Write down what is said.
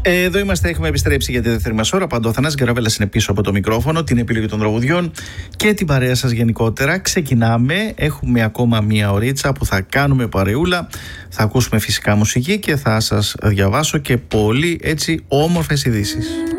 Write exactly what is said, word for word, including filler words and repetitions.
Εδώ είμαστε, έχουμε επιστρέψει για τη δεύτερη μας ώρα. Παντού ο Θανάσης Γκαραβέλας είναι πίσω από το μικρόφωνο, την επιλογή των τραγουδιών και την παρέα σας γενικότερα. Ξεκινάμε, έχουμε ακόμα μία ωρίτσα που θα κάνουμε παρεούλα. Θα ακούσουμε φυσικά μουσική και θα σας διαβάσω και πολύ έτσι όμορφες ειδήσεις.